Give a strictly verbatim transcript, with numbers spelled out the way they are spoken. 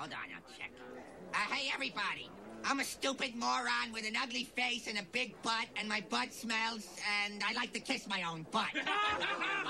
hold on, I'll check. Uh, hey, everybody. I'm a stupid moron with an ugly face and a big butt, and my butt smells, and I like to kiss my own butt.